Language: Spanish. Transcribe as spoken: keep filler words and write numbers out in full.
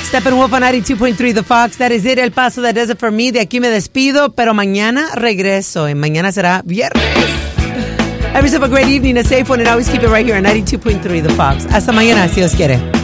Steppenwolf on ninety-two point three The Fox. That is it, El Paso. That does it for me. De aquí me despido, pero mañana regreso. Y mañana será viernes. Have yourself a great evening, a safe one, and always keep it right here on ninety-two point three The Fox. Hasta mañana, si Dios quiere.